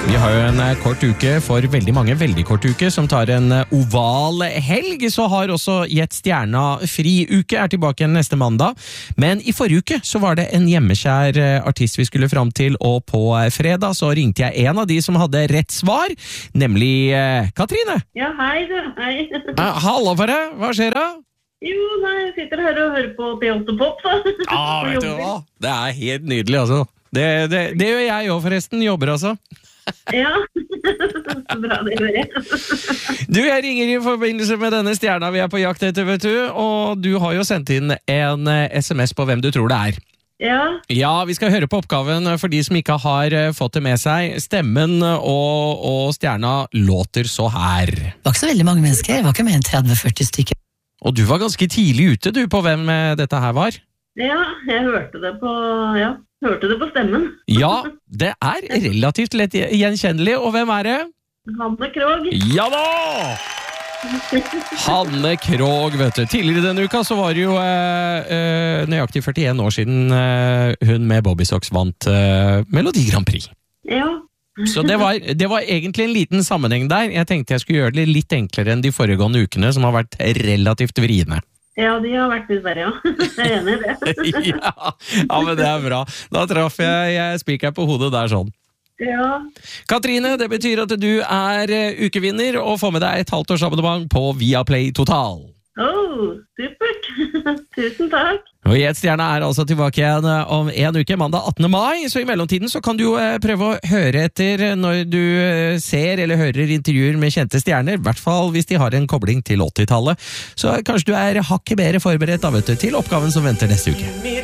Vi har jo en kort uke for veldig mange, veldig kort uke, som tar en oval helg. Så har også Gjett Stjerna friuke, er tilbake igjen neste mandag. Men i forrige uke så var det en hjemmekjær artist vi skulle fram til, og på fredag så ringte jeg en av de som hadde rett svar, nemlig Katrine. Ja, hei du, hei. Hallo for deg, hva skjer da? Jo, nei, jeg sitter her og hører på P8 Pop, da. Vet du hva? Det er helt nydelig, altså. Det gjør jeg også forresten, jobber altså. Ja, så bra det gjør jeg. Du, jeg ringer i forbindelse med denne stjerna vi er på jakt etter, vet du, og du har jo sendt inn en SMS på hvem du tror det er. Ja. Ja, vi skal høre på oppgaven for de som ikke har fått det med seg. Stemmen og stjerna låter så her. Det var ikke så veldig mange mennesker, det var ikke mer enn 30-40 stykker. Og du var ganske tidlig ute du på hvem dette her var. Ja, jeg hørte det på stemmen. Ja, det er relativt lett gjenkjennelig, og hvem er det? Hanne Krogh. Ja da! Hanne Krogh, vet du. Tidligere denne uka så var det jo nøyaktig 41 år siden hun med Bobby Socks vant Melodi Grand Prix. Ja. Så det var egentlig en liten sammenheng der. Jeg tenkte jeg skulle gjøre det litt enklere enn de foregående ukene, som har vært relativt vriene. Ja, de har vært litt verre, ja. Jeg er enig i det. Ja, men det er bra. Da traff jeg spikeren på hodet der sånn. Ja. Katrine, det betyr at du er ukevinner og får med deg et halvt års abonnement på Viaplay Total. Supert. Tusen takk. Og Gjett Stjerna er altså tilbake igjen om en uke, mandag 18. mai, så i mellomtiden så kan du jo prøve å høre etter når du ser eller hører intervjuer med kjente stjerner, i hvert fall hvis de har en kobling til 80-tallet. Så kanskje du er hakket bedre forberedt da, vet du, til oppgaven som venter neste uke.